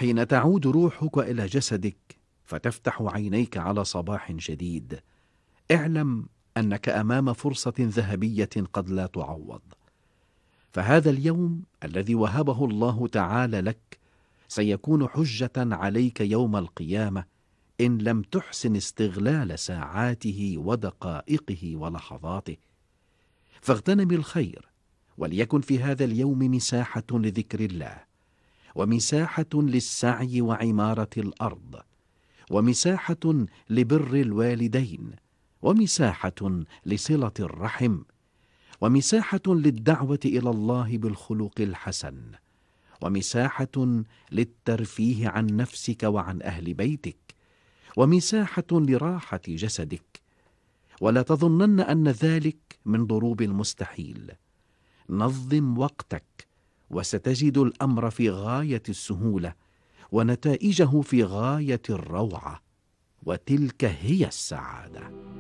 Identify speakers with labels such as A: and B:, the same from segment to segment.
A: حين تعود روحك إلى جسدك فتفتح عينيك على صباح جديد، اعلم أنك أمام فرصة ذهبية قد لا تعوض. فهذا اليوم الذي وهبه الله تعالى لك سيكون حجة عليك يوم القيامة إن لم تحسن استغلال ساعاته ودقائقه ولحظاته. فاغتنم الخير، وليكن في هذا اليوم مساحة لذكر الله، ومساحة للسعي وعمارة الأرض، ومساحة لبر الوالدين، ومساحة لصلة الرحم، ومساحة للدعوة إلى الله بالخلق الحسن، ومساحة للترفيه عن نفسك وعن أهل بيتك، ومساحة لراحة جسدك. ولا تظنن أن ذلك من ضروب المستحيل. نظم وقتك وستجد الأمر في غاية السهولة ونتائجه في غاية الروعة، وتلك هي السعادة.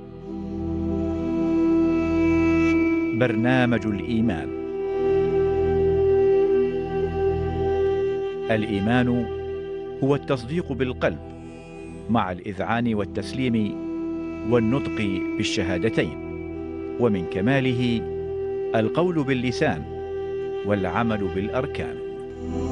B: برنامج الإيمان. الإيمان هو التصديق بالقلب مع الإذعان والتسليم والنطق بالشهادتين، ومن كماله القول باللسان والعمل بالأركان.